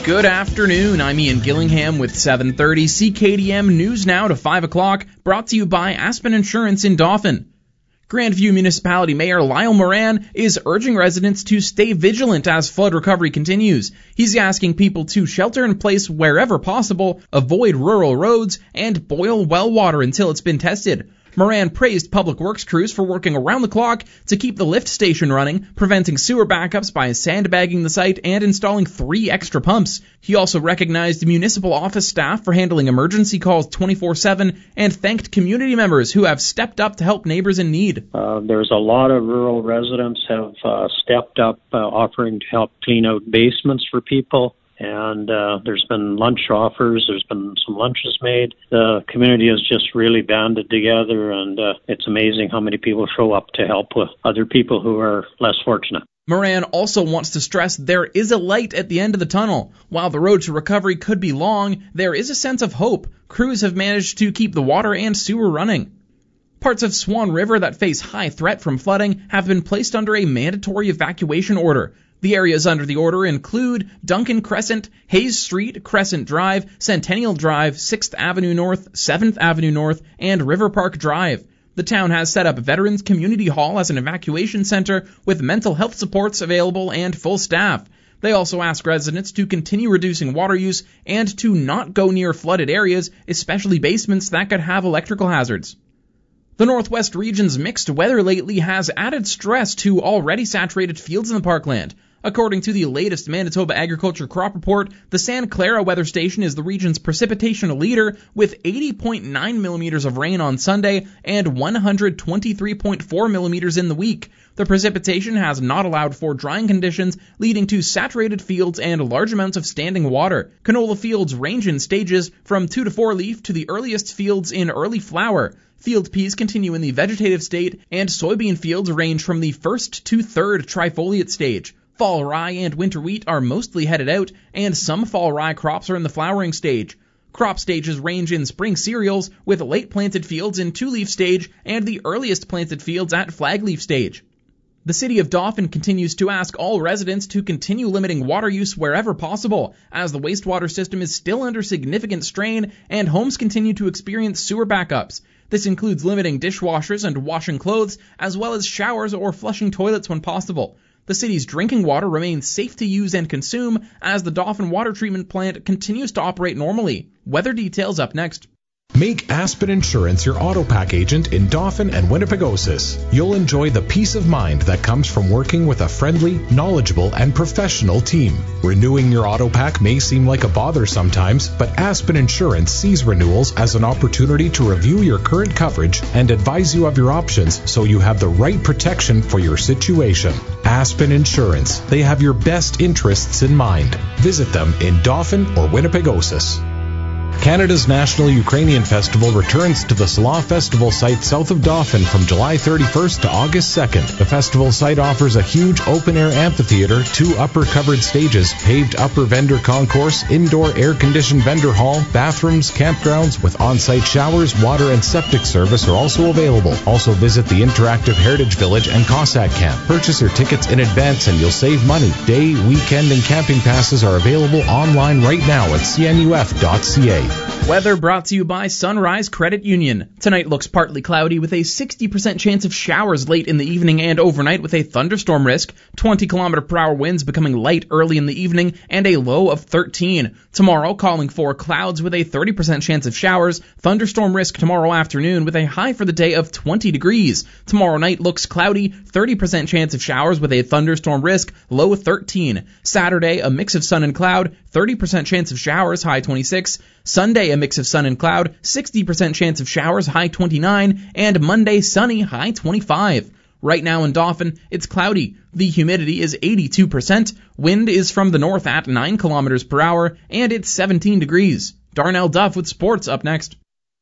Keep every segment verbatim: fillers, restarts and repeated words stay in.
Good afternoon, I'm Ian Gillingham with seven thirty C K D M News Now to five o'clock, brought to you by Aspen Insurance in Dauphin. Grandview Municipality Mayor Lyle Moran is urging residents to stay vigilant as flood recovery continues. He's asking people to shelter in place wherever possible, avoid rural roads, and boil well water until it's been tested. Moran praised public works crews for working around the clock to keep the lift station running, preventing sewer backups by sandbagging the site and installing three extra pumps. He also recognized municipal office staff for handling emergency calls twenty-four seven and thanked community members who have stepped up to help neighbors in need. Uh, there's a lot of rural residents have uh, stepped up uh, offering to help clean out basements for people. And uh, there's been lunch offers, there's been some lunches made. The community has just really banded together, and uh, it's amazing how many people show up to help with other people who are less fortunate. Moran also wants to stress there is a light at the end of the tunnel. While the road to recovery could be long, there is a sense of hope. Crews have managed to keep the water and sewer running. Parts of Swan River that face high threat from flooding have been placed under a mandatory evacuation order. The areas under the order include Duncan Crescent, Hayes Street, Crescent Drive, Centennial Drive, sixth Avenue North, seventh Avenue North, and River Park Drive. The town has set up Veterans Community Hall as an evacuation center with mental health supports available and full staff. They also ask residents to continue reducing water use and to not go near flooded areas, especially basements that could have electrical hazards. The Northwest region's mixed weather lately has added stress to already saturated fields in the parkland. According to the latest Manitoba Agriculture Crop Report, the Santa Clara weather station is the region's precipitation leader with eighty point nine millimeters of rain on Sunday and one hundred twenty-three point four millimeters in the week. The precipitation has not allowed for drying conditions, leading to saturated fields and large amounts of standing water. Canola fields range in stages from two to four leaf to the earliest fields in early flower. Field peas continue in the vegetative state, and soybean fields range from the first to third trifoliate stage. Fall rye and winter wheat are mostly headed out, and some fall rye crops are in the flowering stage. Crop stages range in spring cereals, with late planted fields in two-leaf stage and the earliest planted fields at flag-leaf stage. The City of Dauphin continues to ask all residents to continue limiting water use wherever possible, as the wastewater system is still under significant strain and homes continue to experience sewer backups. This includes limiting dishwashers and washing clothes, as well as showers or flushing toilets when possible. The city's drinking water remains safe to use and consume as the Dauphin Water Treatment Plant continues to operate normally. Weather details up next. Make Aspen Insurance your auto pack agent in Dauphin and Winnipegosis. You'll enjoy the peace of mind that comes from working with a friendly, knowledgeable, and professional team. Renewing your auto pack may seem like a bother sometimes, but Aspen Insurance sees renewals as an opportunity to review your current coverage and advise you of your options so you have the right protection for your situation. Aspen Insurance. They have your best interests in mind. Visit them in Dauphin or Winnipegosis. Canada's National Ukrainian Festival returns to the Salah Festival site south of Dauphin from July thirty-first to August second. The festival site offers a huge open-air amphitheater, two upper-covered stages, paved upper vendor concourse, indoor air-conditioned vendor hall, bathrooms, campgrounds with on-site showers, water, and septic service are also available. Also visit the interactive Heritage Village and Cossack Camp. Purchase your tickets in advance and you'll save money. Day, weekend, and camping passes are available online right now at c n u f dot c a. Weather brought to you by Sunrise Credit Union. Tonight looks partly cloudy with a sixty percent chance of showers late in the evening and overnight with a thunderstorm risk, twenty kilometer per hour winds becoming light early in the evening, and a low of thirteen. Tomorrow calling for clouds with a thirty percent chance of showers, thunderstorm risk tomorrow afternoon with a high for the day of twenty degrees. Tomorrow night looks cloudy, thirty percent chance of showers with a thunderstorm risk, low thirteen. Saturday a mix of sun and cloud, thirty percent chance of showers, high twenty-six. Sunday, a mix of sun and cloud, sixty percent chance of showers, high twenty-nine, and Monday, sunny, high twenty-five. Right now in Dauphin, it's cloudy. The humidity is eighty-two percent, wind is from the north at nine kilometers per hour, and it's seventeen degrees. Darnell Duff with sports up next.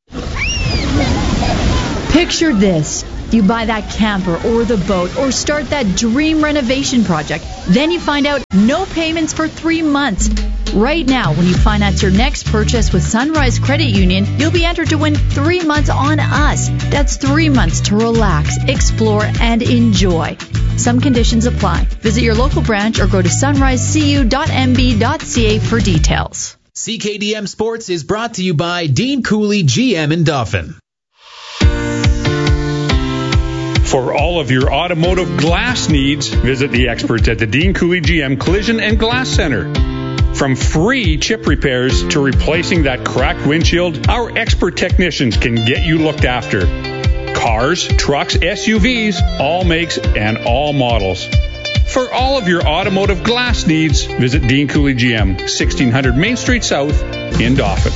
Picture this. You buy that camper or the boat or start that dream renovation project. Then you find out no payments for three months. Right now, when you finance your next purchase with Sunrise Credit Union, you'll be entered to win three months on us. That's three months to relax, explore, and enjoy. Some conditions apply. Visit your local branch or go to sunrise c u dot m b dot c a for details. C K D M Sports is brought to you by Dean Cooley G M in Dauphin. For all of your automotive glass needs, visit the experts at the Dean Cooley G M Collision and Glass Center. From free chip repairs to replacing that cracked windshield, our expert technicians can get you looked after. Cars, trucks, S U Vs, all makes and all models. For all of your automotive glass needs, visit Dean Cooley G M, sixteen hundred Main Street South in Dauphin.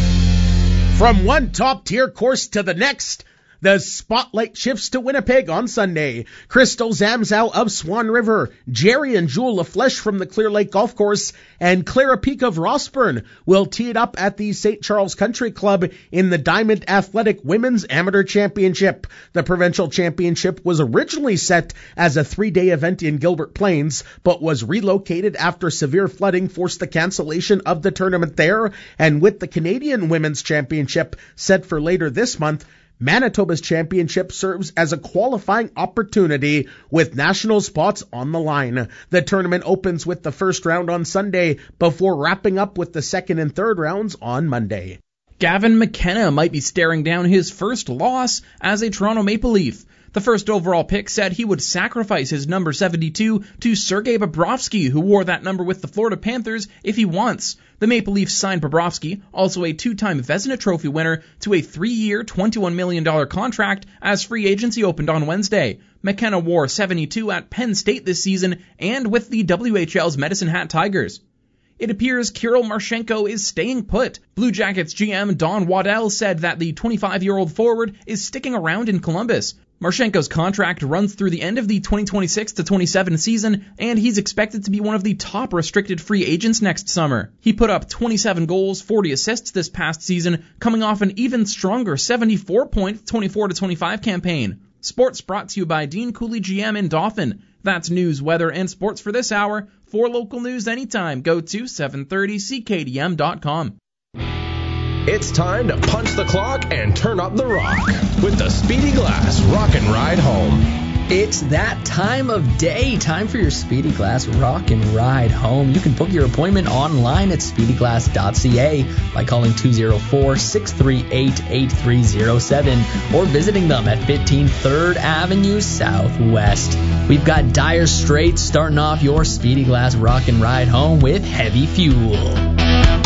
From one top-tier course to the next, the spotlight shifts to Winnipeg on Sunday. Crystal Zamzow of Swan River, Jerry and Jewel LaFleche from the Clear Lake Golf Course, and Clara Peak of Rossburn will tee it up at the Saint Charles Country Club in the Diamond Athletic Women's Amateur Championship. The provincial championship was originally set as a three-day event in Gilbert Plains, but was relocated after severe flooding forced the cancellation of the tournament there. And with the Canadian Women's Championship set for later this month, Manitoba's championship serves as a qualifying opportunity with national spots on the line. The tournament opens with the first round on Sunday before wrapping up with the second and third rounds on Monday. Gavin McKenna might be staring down his first loss as a Toronto Maple Leaf. The first overall pick said he would sacrifice his number seventy-two to Sergei Bobrovsky, who wore that number with the Florida Panthers, if he wants. The Maple Leafs signed Bobrovsky, also a two-time Vezina Trophy winner, to a three-year, twenty-one million dollars contract as free agency opened on Wednesday. McKenna wore seventy-two at Penn State this season and with the W H L's Medicine Hat Tigers. It appears Kirill Marchenko is staying put. Blue Jackets G M Don Waddell said that the twenty-five-year-old forward is sticking around in Columbus. Marchenko's contract runs through the end of the twenty twenty-six to twenty-seven season, and he's expected to be one of the top restricted free agents next summer. He put up twenty-seven goals, forty assists this past season, coming off an even stronger seventy-four point twenty-four to twenty-five campaign. Sports brought to you by Dean Cooley G M in Dauphin. That's news, weather, and sports for this hour. For local news anytime, go to seven thirty C K D M dot com. It's time to punch the clock and turn up the rock with the Speedy Glass Rock and Ride Home. It's that time of day. Time for your Speedy Glass Rock and Ride Home. You can book your appointment online at speedy glass dot c a by calling two oh four, six three eight, eight three oh seven or visiting them at fifteen third Avenue Southwest. We've got Dire Straits starting off your Speedy Glass Rock and Ride Home with Heavy Fuel.